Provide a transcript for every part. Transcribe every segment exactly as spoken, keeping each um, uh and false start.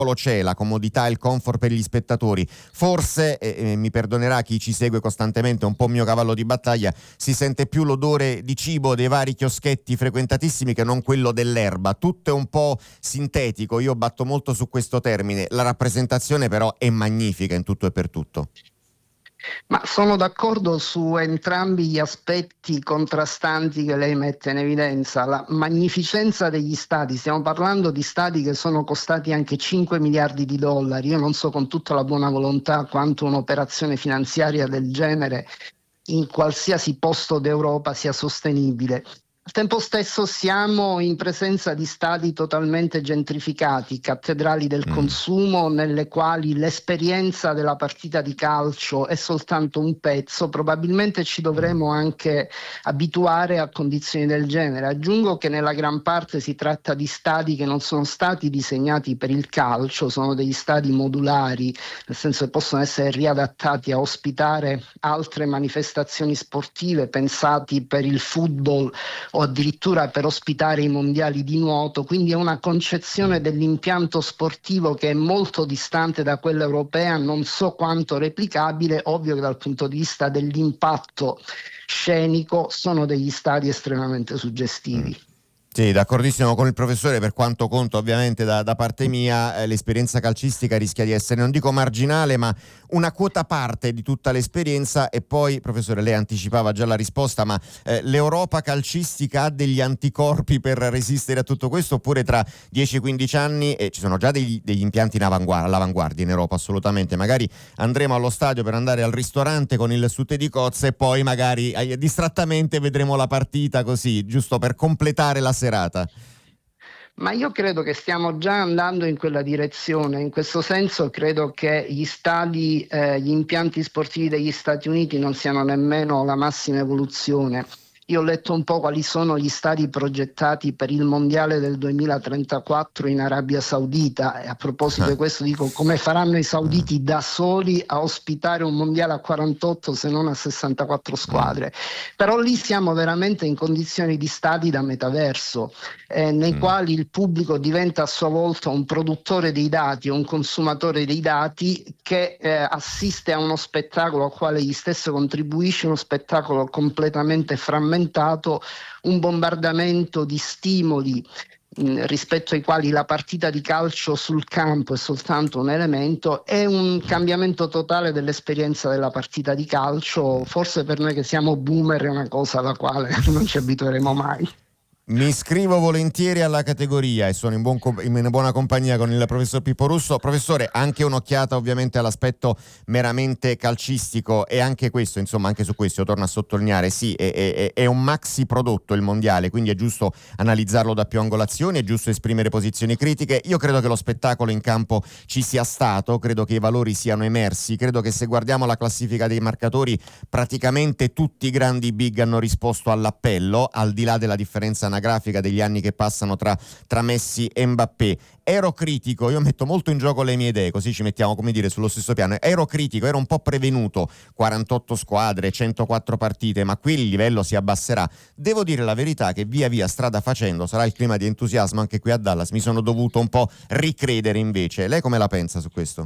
c'è, la comodità e il comfort per gli spettatori. Forse, eh, mi perdonerà chi ci segue costantemente, un po' mio cavallo di battaglia, si sente più l'odore di cibo dei vari chioschetti frequentatissimi che non quello dell'erba. Tutto è un po' sintetico, io batto molto su questo termine. La rappresentazione però è magnifica in tutto e per tutto. Ma sono d'accordo su entrambi gli aspetti contrastanti che lei mette in evidenza. La magnificenza degli stadi, stiamo parlando di stadi che sono costati anche cinque miliardi di dollari. Io non so con tutta la buona volontà quanto un'operazione finanziaria del genere in qualsiasi posto d'Europa sia sostenibile. Al tempo stesso siamo in presenza di stadi totalmente gentrificati, cattedrali del Mm. consumo, nelle quali l'esperienza della partita di calcio è soltanto un pezzo. Probabilmente ci dovremo anche abituare a condizioni del genere. Aggiungo che nella gran parte si tratta di stadi che non sono stati disegnati per il calcio, sono degli stadi modulari, nel senso che possono essere riadattati a ospitare altre manifestazioni sportive, pensati per il football o addirittura per ospitare i mondiali di nuoto, quindi è una concezione dell'impianto sportivo che è molto distante da quella europea, non so quanto replicabile. Ovvio che dal punto di vista dell'impatto scenico sono degli stadi estremamente suggestivi. Mm. Sì, d'accordissimo con il professore, per quanto conto ovviamente da, da parte mia, eh, l'esperienza calcistica rischia di essere, non dico marginale, ma una quota parte di tutta l'esperienza. E poi, professore, lei anticipava già la risposta, ma eh, l'Europa calcistica ha degli anticorpi per resistere a tutto questo, oppure tra dieci quindici anni, e ci sono già degli, degli impianti in avanguardia, all'avanguardia in Europa, assolutamente, magari andremo allo stadio per andare al ristorante con il suttè di cozze e poi magari eh, distrattamente vedremo la partita così, giusto per completare la serata. Ma io credo che stiamo già andando in quella direzione. In questo senso credo che gli stadi, eh, gli impianti sportivi degli Stati Uniti non siano nemmeno la massima evoluzione. Io ho letto un po' quali sono gli stadi progettati per il mondiale del duemilatrentaquattro in Arabia Saudita, e a proposito di questo dico: come faranno i sauditi da soli a ospitare un mondiale a quarantotto se non a sessantaquattro squadre? Però lì siamo veramente in condizioni di stadi da metaverso, eh, nei mm. quali il pubblico diventa a sua volta un produttore dei dati, un consumatore dei dati che eh, assiste a uno spettacolo al quale egli stesso contribuisce, uno spettacolo completamente frammentato, un bombardamento di stimoli mh, rispetto ai quali la partita di calcio sul campo è soltanto un elemento, è un cambiamento totale dell'esperienza della partita di calcio. Forse per noi che siamo boomer è una cosa alla quale non ci abitueremo mai. Mi iscrivo volentieri alla categoria e sono in, buon, in buona compagnia con il professor Pippo Russo. Professore, anche un'occhiata ovviamente all'aspetto meramente calcistico, e anche questo, insomma, anche su questo io torno a sottolineare, sì, è, è, è un maxi prodotto il mondiale, quindi è giusto analizzarlo da più angolazioni, è giusto esprimere posizioni critiche. Io credo che lo spettacolo in campo ci sia stato, credo che i valori siano emersi, credo che se guardiamo la classifica dei marcatori praticamente tutti i grandi big hanno risposto all'appello, al di là della differenza anagrafica degli anni che passano tra, tra Messi e Mbappé. Ero critico, io metto molto in gioco le mie idee, così ci mettiamo, come dire, sullo stesso piano. Ero critico, ero un po' prevenuto, quarantotto squadre, centoquattro partite, ma qui il livello si abbasserà. Devo dire la verità che via via, strada facendo, sarà il clima di entusiasmo anche qui a Dallas, mi sono dovuto un po' ricredere invece. Lei come la pensa su questo?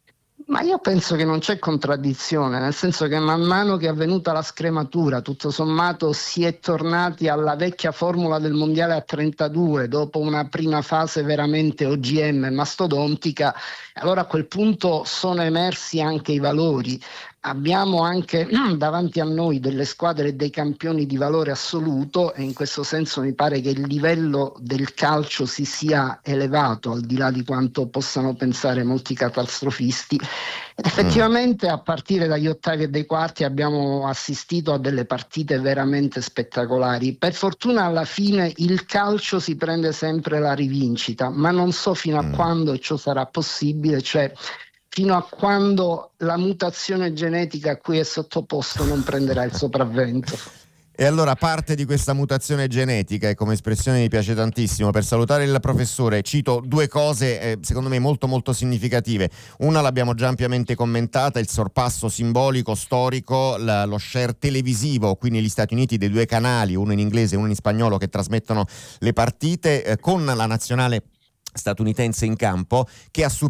Ma io penso che non c'è contraddizione, nel senso che man mano che è avvenuta la scrematura, tutto sommato si è tornati alla vecchia formula del mondiale a trentadue, dopo una prima fase veramente O G M mastodontica. Allora a quel punto sono emersi anche i valori. Abbiamo anche davanti a noi delle squadre e dei campioni di valore assoluto, e in questo senso mi pare che il livello del calcio si sia elevato, al di là di quanto possano pensare molti catastrofisti. Ed effettivamente a partire dagli ottavi e dai quarti abbiamo assistito a delle partite veramente spettacolari. Per fortuna alla fine il calcio si prende sempre la rivincita, ma non so fino a quando ciò sarà possibile, cioè fino a quando la mutazione genetica a cui è sottoposto non prenderà il sopravvento. E allora parte di questa mutazione genetica, e come espressione mi piace tantissimo, per salutare il professore cito due cose eh, secondo me molto molto significative. Una l'abbiamo già ampiamente commentata, il sorpasso simbolico, storico, la, lo share televisivo qui negli Stati Uniti dei due canali, uno in inglese e uno in spagnolo, che trasmettono le partite, eh, con la nazionale statunitense in campo, che ha